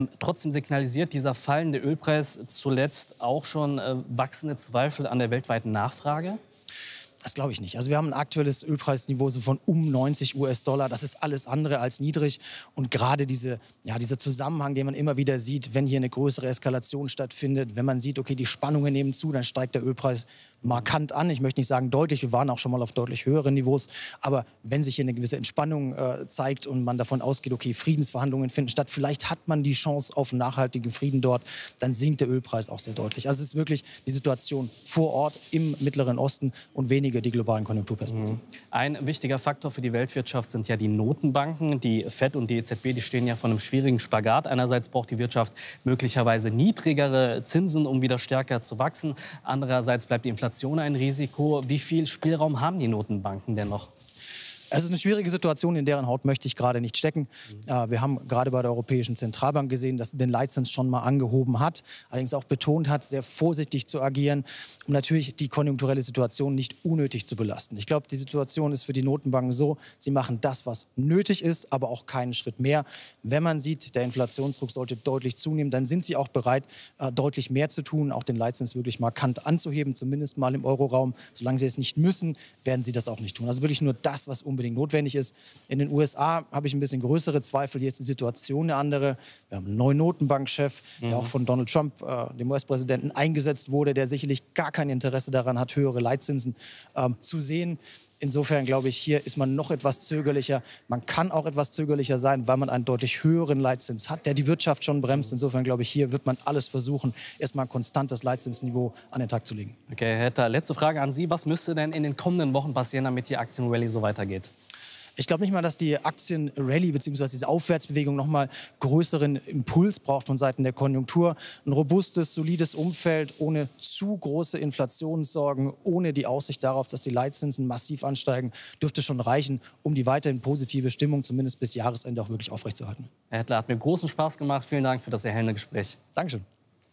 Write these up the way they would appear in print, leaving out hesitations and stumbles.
Trotzdem signalisiert dieser fallende Ölpreis zuletzt auch schon wachsende Zweifel an der weltweiten Nachfrage? Das glaube ich nicht. Also wir haben ein aktuelles Ölpreisniveau so von um 90 US-Dollar. Das ist alles andere als niedrig. Und gerade dieser Zusammenhang, den man immer wieder sieht, wenn hier eine größere Eskalation stattfindet, wenn man sieht, okay, die Spannungen nehmen zu, dann steigt der Ölpreis markant an. Ich möchte nicht sagen deutlich, wir waren auch schon mal auf deutlich höheren Niveaus. Aber wenn sich hier eine gewisse Entspannung zeigt und man davon ausgeht, okay, Friedensverhandlungen finden statt, vielleicht hat man die Chance auf einen nachhaltigen Frieden dort, dann sinkt der Ölpreis auch sehr deutlich. Also es ist wirklich die Situation vor Ort im Mittleren Osten und weniger die globalen Konjunkturperspektiven. Ein wichtiger Faktor für die Weltwirtschaft sind ja die Notenbanken. Die FED und die EZB, die stehen ja vor einem schwierigen Spagat. Einerseits braucht die Wirtschaft möglicherweise niedrigere Zinsen, um wieder stärker zu wachsen. Andererseits bleibt die Inflation ein Risiko. Wie viel Spielraum haben die Notenbanken denn noch? Es ist eine schwierige Situation, in deren Haut möchte ich gerade nicht stecken. Wir haben gerade bei der Europäischen Zentralbank gesehen, dass sie den Leitzins schon mal angehoben hat, allerdings auch betont hat, sehr vorsichtig zu agieren, um natürlich die konjunkturelle Situation nicht unnötig zu belasten. Ich glaube, die Situation ist für die Notenbanken so, sie machen das, was nötig ist, aber auch keinen Schritt mehr. Wenn man sieht, der Inflationsdruck sollte deutlich zunehmen, dann sind sie auch bereit, deutlich mehr zu tun, auch den Leitzins wirklich markant anzuheben, zumindest mal im Euroraum. Solange sie es nicht müssen, werden sie das auch nicht tun. Also wirklich nur das, was unbedingt notwendig ist. In den USA habe ich ein bisschen größere Zweifel. Hier ist die Situation eine andere. Wir haben einen neuen Notenbankchef, der auch von Donald Trump, dem US-Präsidenten, eingesetzt wurde, der sicherlich gar kein Interesse daran hat, höhere Leitzinsen zu sehen. Insofern glaube ich, hier ist man noch etwas zögerlicher. Man kann auch etwas zögerlicher sein, weil man einen deutlich höheren Leitzins hat, der die Wirtschaft schon bremst. Insofern glaube ich, hier wird man alles versuchen, erstmal ein konstantes Leitzinsniveau an den Tag zu legen. Okay, Herr Hetter, letzte Frage an Sie. Was müsste denn in den kommenden Wochen passieren, damit die Aktienrallye so weitergeht? Ich glaube nicht mal, dass die Aktienrallye bzw. diese Aufwärtsbewegung noch mal größeren Impuls braucht von Seiten der Konjunktur. Ein robustes, solides Umfeld ohne zu große Inflationssorgen, ohne die Aussicht darauf, dass die Leitzinsen massiv ansteigen, dürfte schon reichen, um die weiterhin positive Stimmung zumindest bis Jahresende auch wirklich aufrechtzuerhalten. Herr Hettler, hat mir großen Spaß gemacht. Vielen Dank für das erhellende Gespräch. Dankeschön.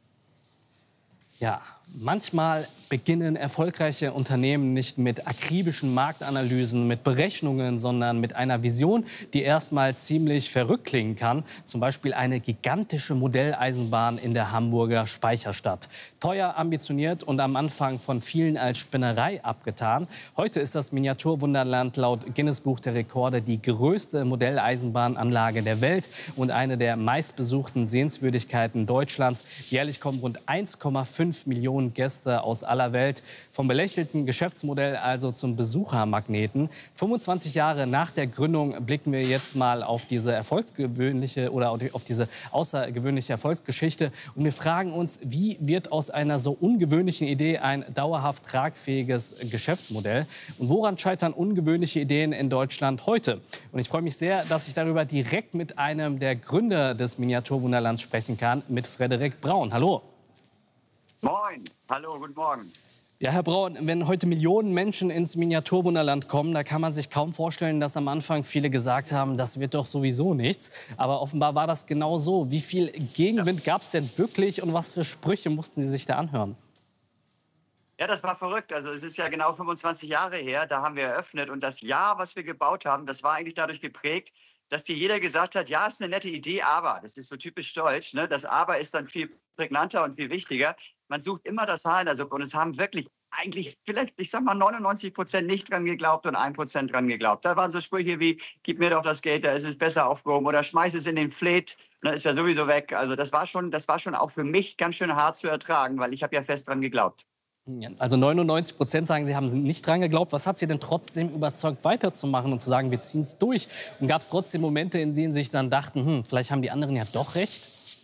Ja, manchmal beginnen erfolgreiche Unternehmen nicht mit akribischen Marktanalysen, mit Berechnungen, sondern mit einer Vision, die erstmal ziemlich verrückt klingen kann. Zum Beispiel eine gigantische Modelleisenbahn in der Hamburger Speicherstadt. Teuer, ambitioniert und am Anfang von vielen als Spinnerei abgetan. Heute ist das Miniaturwunderland laut Guinness-Buch der Rekorde die größte Modelleisenbahnanlage der Welt und eine der meistbesuchten Sehenswürdigkeiten Deutschlands. Jährlich kommen rund 1,5 Millionen Gäste aus aller Welt. Vom belächelten Geschäftsmodell also zum Besuchermagneten. 25 Jahre nach der Gründung blicken wir jetzt mal auf diese außergewöhnliche Erfolgsgeschichte. Und wir fragen uns, wie wird aus einer so ungewöhnlichen Idee ein dauerhaft tragfähiges Geschäftsmodell? Und woran scheitern ungewöhnliche Ideen in Deutschland heute? Und ich freue mich sehr, dass ich darüber direkt mit einem der Gründer des Miniaturwunderlands sprechen kann, mit Frederik Braun. Hallo. Moin, hallo, guten Morgen. Ja, Herr Braun, wenn heute Millionen Menschen ins Miniaturwunderland kommen, da kann man sich kaum vorstellen, dass am Anfang viele gesagt haben, das wird doch sowieso nichts. Aber offenbar war das genau so. Wie viel Gegenwind gab es denn wirklich und was für Sprüche mussten Sie sich da anhören? Ja, das war verrückt. Also es ist ja genau 25 Jahre her, da haben wir eröffnet. Und das Jahr, was wir gebaut haben, das war eigentlich dadurch geprägt, dass dir jeder gesagt hat, ja, ist eine nette Idee, aber, das ist so typisch deutsch, ne? Das Aber ist dann viel prägnanter und viel wichtiger. Man sucht immer das Haar in der Suppe und es haben wirklich eigentlich vielleicht, ich sag mal, 99% nicht dran geglaubt und 1% dran geglaubt. Da waren so Sprüche wie, gib mir doch das Geld, da ist es besser aufgehoben oder schmeiß es in den Fleet, dann ist ja sowieso weg. Also das war schon auch für mich ganz schön hart zu ertragen, weil ich habe ja fest dran geglaubt. Also 99% sagen, Sie haben nicht dran geglaubt. Was hat Sie denn trotzdem überzeugt, weiterzumachen und zu sagen, wir ziehen es durch? Und gab es trotzdem Momente, in denen Sie sich dann dachten, vielleicht haben die anderen ja doch recht?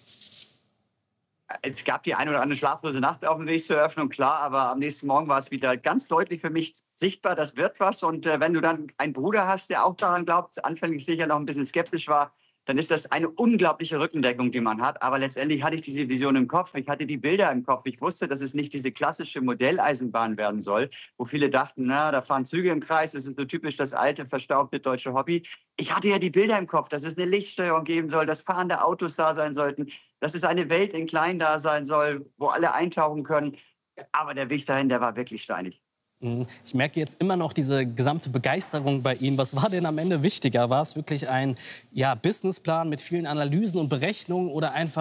Es gab die eine oder andere schlaflose Nacht auf dem Weg zur Eröffnung, klar, aber am nächsten Morgen war es wieder ganz deutlich für mich sichtbar, das wird was. Und wenn du dann einen Bruder hast, der auch daran glaubt, anfänglich sicher noch ein bisschen skeptisch war, dann ist das eine unglaubliche Rückendeckung, die man hat. Aber letztendlich hatte ich diese Vision im Kopf, ich hatte die Bilder im Kopf. Ich wusste, dass es nicht diese klassische Modelleisenbahn werden soll, wo viele dachten, na, da fahren Züge im Kreis, das ist so typisch das alte, verstaubte deutsche Hobby. Ich hatte ja die Bilder im Kopf, dass es eine Lichtsteuerung geben soll, dass fahrende Autos da sein sollten, dass es eine Welt in klein da sein soll, wo alle eintauchen können. Aber der Weg dahin, der war wirklich steinig. Ich merke jetzt immer noch diese gesamte Begeisterung bei Ihnen. Was war denn am Ende wichtiger? War es wirklich ein Businessplan mit vielen Analysen und Berechnungen oder einfach